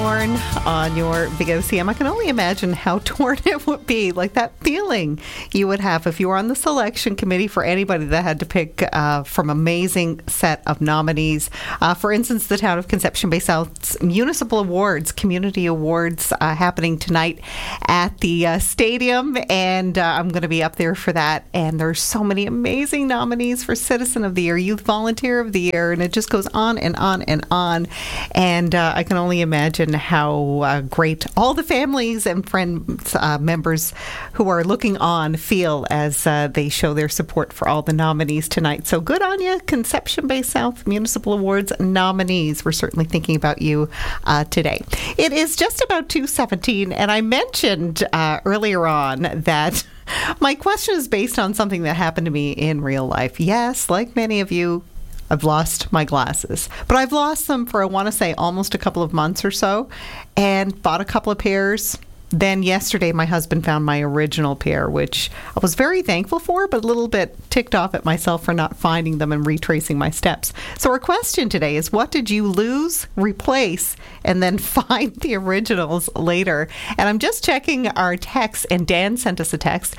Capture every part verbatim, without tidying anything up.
torn on your V O C M. I can only imagine how torn it would be, like that feeling you would have if you were on the selection committee for anybody that had to pick uh, from amazing set of nominees. Uh, for instance, the town of Conception Bay South's Municipal Awards, Community Awards uh, happening tonight at the uh, stadium, and uh, I'm going to be up there for that. And there's so many amazing nominees for Citizen of the Year, Youth Volunteer of the Year, and it just goes on and on and on. And uh, I can only imagine how uh, great all the families and friends, uh, members who are looking on feel as uh, they show their support for all the nominees tonight. So good on you, Conception Bay South Municipal Awards nominees. We're certainly thinking about you uh, today. It is just about two seventeen, and I mentioned uh, earlier on that my question is based on something that happened to me in real life. Yes, like many of you, I've lost my glasses, but I've lost them for, I want to say, almost a couple of months or so, and bought a couple of pairs. Then yesterday, my husband found my original pair, which I was very thankful for, but a little bit ticked off at myself for not finding them and retracing my steps. So our question today is, what did you lose, replace, and then find the originals later? And I'm just checking our text, and Dan sent us a text.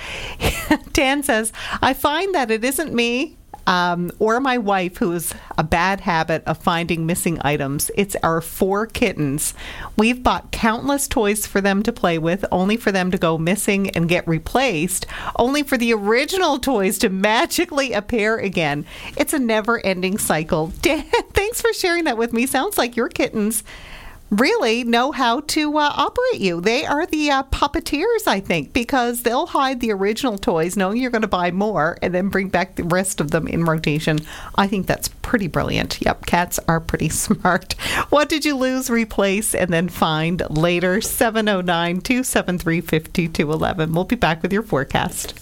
Dan says, I find that it isn't me Um, or my wife, who has a bad habit of finding missing items. It's our four kittens. We've bought countless toys for them to play with, only for them to go missing and get replaced, only for the original toys to magically appear again. It's a never-ending cycle. Dan, thanks for sharing that with me. Sounds like your kittens really know how to uh, operate you. They are the uh, puppeteers, I think, because they'll hide the original toys knowing you're going to buy more and then bring back the rest of them in rotation. I think that's pretty brilliant. Yep, cats are pretty smart. What did you lose, replace, and then find later? seven oh nine, two seven three, five two one one. We'll be back with your forecast.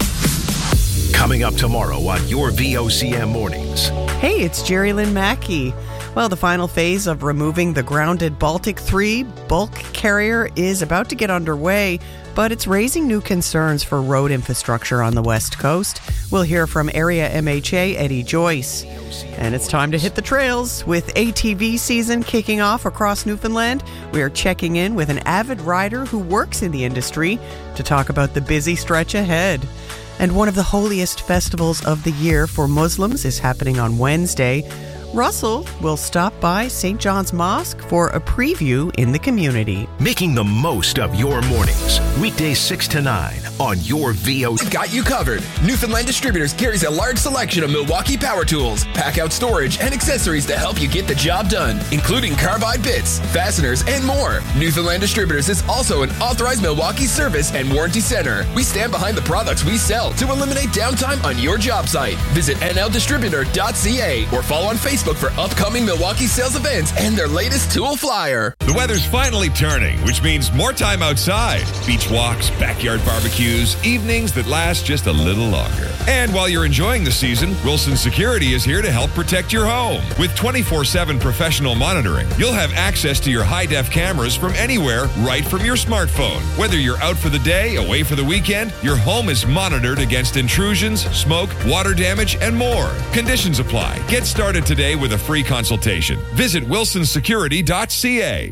Coming up tomorrow on your V O C M Mornings. Hey, it's Jerry Lynn Mackey. Well, the final phase of removing the grounded Baltic three bulk carrier is about to get underway, but it's raising new concerns for road infrastructure on the West Coast. We'll hear from Area M H A Eddie Joyce. And it's time to hit the trails. With A T V season kicking off across Newfoundland, we are checking in with an avid rider who works in the industry to talk about the busy stretch ahead. And one of the holiest festivals of the year for Muslims is happening on Wednesday. Russell will stop by Saint John's Mosque for a preview in the community. Making the most of your mornings. Weekdays six to nine on your V O C. We've got you covered. Newfoundland Distributors carries a large selection of Milwaukee power tools, pack-out storage, and accessories to help you get the job done, including carbide bits, fasteners, and more. Newfoundland Distributors is also an authorized Milwaukee service and warranty center. We stand behind the products we sell to eliminate downtime on your job site. Visit N L distributor dot C A or follow on Facebook for upcoming Milwaukee sales events and their latest tool flyer. The weather's finally turning, which means more time outside. Beach walks, backyard barbecues, evenings that last just a little longer. And while you're enjoying the season, Wilson Security is here to help protect your home. With twenty-four seven professional monitoring, you'll have access to your high-def cameras from anywhere, right from your smartphone. Whether you're out for the day, away for the weekend, your home is monitored against intrusions, smoke, water damage, and more. Conditions apply. Get started today with a free consultation. Visit wilson security dot C A.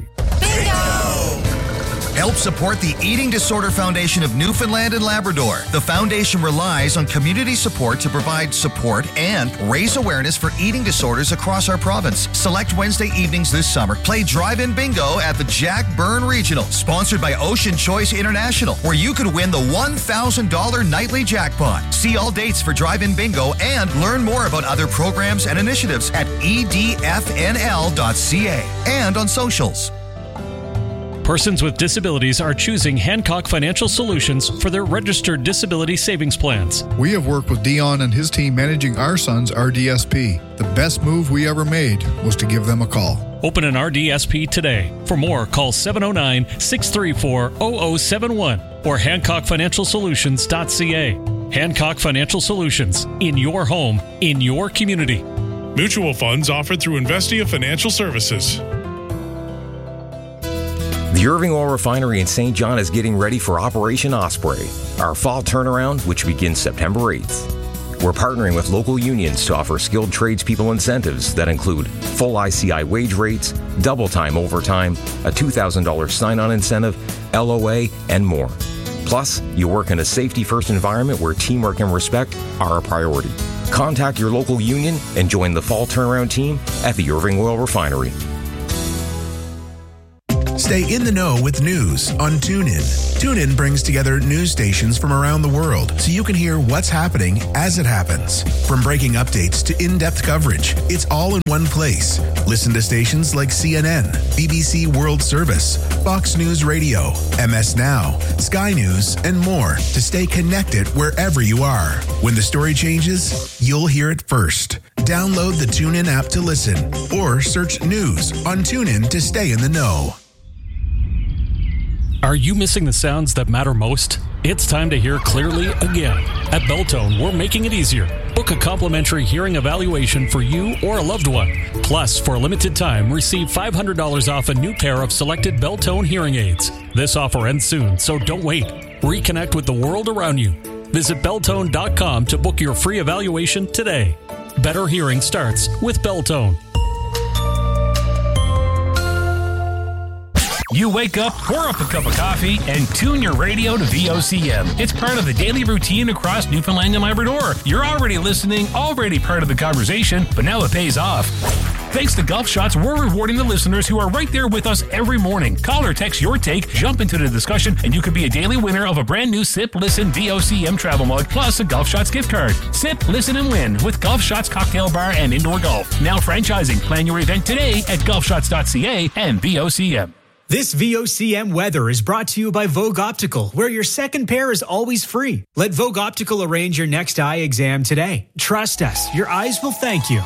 Bingo! Help support the Eating Disorder Foundation of Newfoundland and Labrador. The foundation relies on community support to provide support and raise awareness for eating disorders across our province. Select Wednesday evenings this summer. Play Drive-In Bingo at the Jack Byrne Regional, sponsored by Ocean Choice International, where you could win the one thousand dollars nightly jackpot. See all dates for Drive-In Bingo and learn more about other programs and initiatives at E D F N L dot C A and on socials. Persons with disabilities are choosing Hancock Financial Solutions for their registered disability savings plans. We have worked with Dion and his team managing our son's R D S P. The best move we ever made was to give them a call. Open an R D S P today. For more, call seven oh nine, six three four, oh oh seven one or hancock financial solutions dot C A. Hancock Financial Solutions. In your home, in your community. Mutual funds offered through Investia Financial Services. The Irving Oil Refinery in Saint John is getting ready for Operation Osprey, our fall turnaround, which begins September eighth. We're partnering with local unions to offer skilled tradespeople incentives that include full I C I wage rates, double time overtime, a two thousand dollars sign-on incentive, L O A, and more. Plus, you work in a safety-first environment where teamwork and respect are a priority. Contact your local union and join the fall turnaround team at the Irving Oil Refinery. Stay in the know with news on TuneIn. TuneIn brings together news stations from around the world so you can hear what's happening as it happens. From breaking updates to in-depth coverage, it's all in one place. Listen to stations like C N N, B B C World Service, Fox News Radio, M S Now, Sky News, and more to stay connected wherever you are. When the story changes, you'll hear it first. Download the TuneIn app to listen or search news on TuneIn to stay in the know. Are you missing the sounds that matter most? It's time to hear clearly again. At Belltone, we're making it easier. Book a complimentary hearing evaluation for you or a loved one. Plus, for a limited time, receive five hundred dollars off a new pair of selected Belltone hearing aids. This offer ends soon, so don't wait. Reconnect with the world around you. Visit Belltone dot com to book your free evaluation today. Better hearing starts with Belltone. You wake up, pour up a cup of coffee, and tune your radio to V O C M. It's part of the daily routine across Newfoundland and Labrador. You're already listening, already part of the conversation, but now it pays off. Thanks to Gulf Shots, we're rewarding the listeners who are right there with us every morning. Call or text your take, jump into the discussion, and you could be a daily winner of a brand new Sip, Listen, V O C M travel mug, plus a Gulf Shots gift card. Sip, listen, and win with Gulf Shots Cocktail Bar and Indoor Golf. Now franchising. Plan your event today at gulf shots dot c a and V O C M. This V O C M weather is brought to you by Vogue Optical, where your second pair is always free. Let Vogue Optical arrange your next eye exam today. Trust us, your eyes will thank you.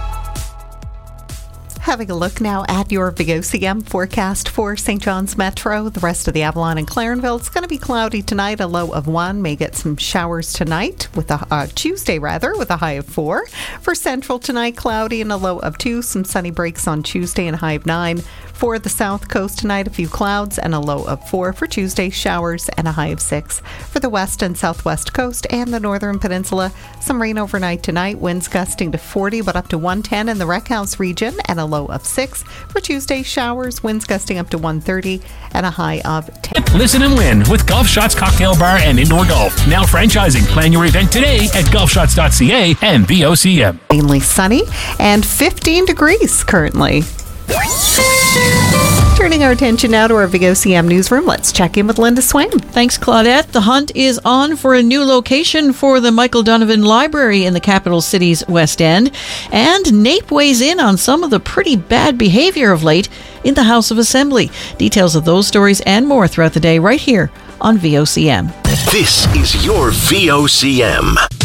Having a look now at your V O C M forecast for Saint John's Metro. The rest of the Avalon and Clarenville, it's going to be cloudy tonight, a low of one. May get some showers tonight, with a uh, Tuesday rather, with a high of four. For Central tonight, cloudy and a low of two. Some sunny breaks on Tuesday and a high of nine. For the South Coast tonight, a few clouds and a low of four. For Tuesday, showers and a high of six. For the West and Southwest Coast and the Northern Peninsula, some rain overnight tonight. Winds gusting to forty, but up to one ten in the Wreck House region, and a low of six. For Tuesday, showers, winds gusting up to one thirty, and a high of ten. Listen and win with Gulf Shots Cocktail Bar and Indoor Golf. Now franchising. Plan your event today at gulf shots dot c a and V O C M. Mainly sunny and fifteen degrees currently. Turning our attention now to our V O C M newsroom, let's check in with Linda Swain. Thanks, Claudette. The hunt is on for a new location for the Michael Donovan Library in the capital city's West End. And NAPE weighs in on some of the pretty bad behavior of late in the House of Assembly. Details of those stories and more throughout the day right here on V O C M. This is your V O C M.